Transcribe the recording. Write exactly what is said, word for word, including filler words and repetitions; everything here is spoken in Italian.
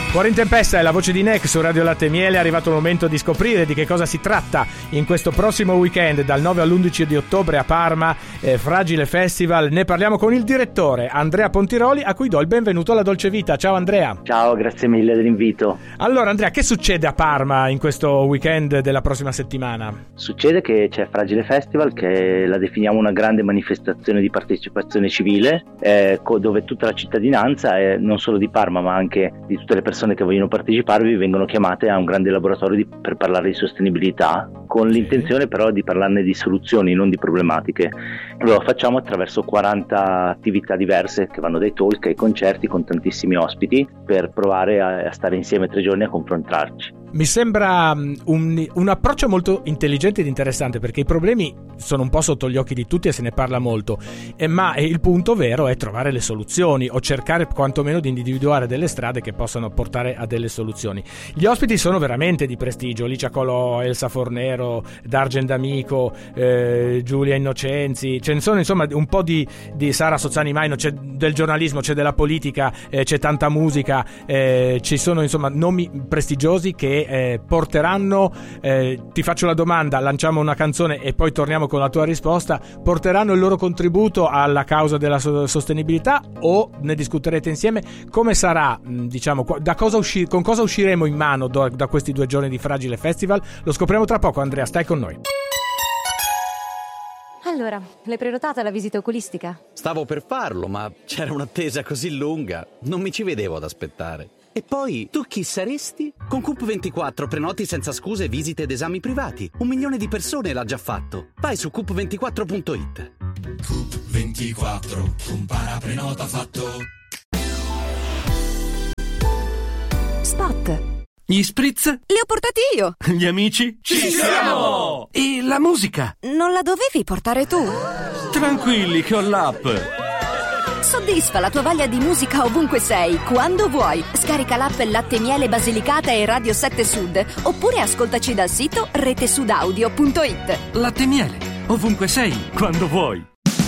Cuore in tempesta è la voce di Nek su Radio Latte e Miele. È arrivato il momento di scoprire di che cosa si tratta in questo prossimo weekend dal nove all'undici di ottobre a Parma, eh, Fragile Festival. Ne parliamo con il direttore Andrea Pontiroli, a cui do il benvenuto alla Dolce Vita. Ciao Andrea. Ciao, grazie mille dell'invito. Allora Andrea, che succede a Parma in questo weekend della prossima settimana? Succede che c'è Fragile Festival, che la definiamo una grande manifestazione di partecipazione civile, eh, dove tutta la cittadinanza, eh, non solo di Parma ma anche di tutte le persone che vogliono parteciparvi, vengono chiamate a un grande laboratorio di, per parlare di sostenibilità, con l'intenzione però di parlarne di soluzioni, non di problematiche. Lo facciamo attraverso quaranta attività diverse che vanno dai talk ai concerti con tantissimi ospiti, per provare a, a stare insieme tre giorni a confrontarci. Mi sembra un, un approccio molto intelligente ed interessante, perché i problemi sono un po' sotto gli occhi di tutti e se ne parla molto, eh, ma il punto vero è trovare le soluzioni o cercare quantomeno di individuare delle strade che possano portare a delle soluzioni. Gli ospiti sono veramente di prestigio: Licia Colò, Elsa Fornero, Dargen D'Amico, eh, Giulia Innocenzi, ce ne sono insomma un po' di, di Sara Sozzani Maino, c'è del giornalismo, c'è della politica, eh, c'è tanta musica, eh, ci sono insomma nomi prestigiosi che Eh, porteranno, eh, ti faccio la domanda, lanciamo una canzone e poi torniamo con la tua risposta, porteranno il loro contributo alla causa della so- sostenibilità o ne discuterete insieme? Come sarà, diciamo, da cosa usci- con cosa usciremo in mano do- da questi due giorni di Fragile Festival? Lo scopriamo tra poco. Andrea, stai con noi. Allora, l'hai prenotata la visita oculistica? Stavo per farlo, ma c'era un'attesa così lunga, non mi ci vedevo ad aspettare. E poi, tu chi saresti? Con Coop ventiquattro prenoti senza scuse visite ed esami privati. Un milione di persone l'ha già fatto. Vai su coop ventiquattro punto it. Coop ventiquattro, compara, prenota, fatto. Spot. Gli spritz? Li ho portati io. Gli amici? Ci siamo! E la musica? Non la dovevi portare tu? Tranquilli che ho l'app. Soddisfa la tua voglia di musica ovunque sei, quando vuoi. Scarica l'app Latte Miele Basilicata e Radio sette Sud, oppure ascoltaci dal sito retesudaudio punto it. Latte Miele, ovunque sei, quando vuoi.